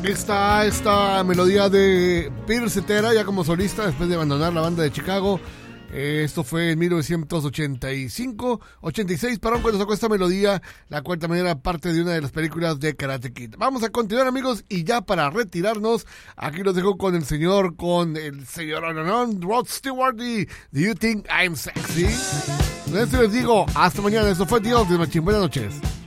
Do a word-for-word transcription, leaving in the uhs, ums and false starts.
Aquí está esta melodía de Peter Cetera, ya como solista, después de abandonar la banda de Chicago. Eh, esto fue en mil novecientos ochenta y cinco, ochenta y seis, para cuando sacó esta melodía, la cual también era parte de una de las películas de Karate Kid. Vamos a continuar, amigos, y ya para retirarnos, aquí los dejo con el señor, con el señor Rod Stewart y Do You Think I'm Sexy. Entonces les digo, hasta mañana. Esto fue The Ultimate Machine. Buenas noches.